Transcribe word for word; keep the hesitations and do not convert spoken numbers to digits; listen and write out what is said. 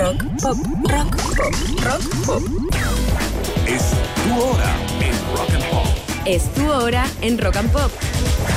Rock Pop, Rock Pop, Rock Pop. Es tu hora en Rock and Pop. Es tu hora en Rock and Pop.